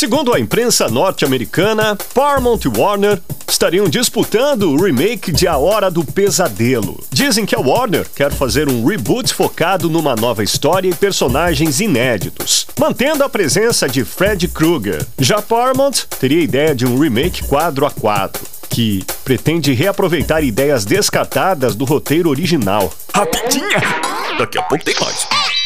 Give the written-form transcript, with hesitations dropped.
Segundo a imprensa norte-americana, Paramount e Warner estariam disputando o remake de A Hora do Pesadelo. Dizem que a Warner quer fazer um reboot focado numa nova história e personagens inéditos, mantendo a presença de Freddy Krueger. Já Paramount teria a ideia de um remake quadro a quadro, que pretende reaproveitar ideias descartadas do roteiro original. Rapidinha! Daqui a pouco tem mais.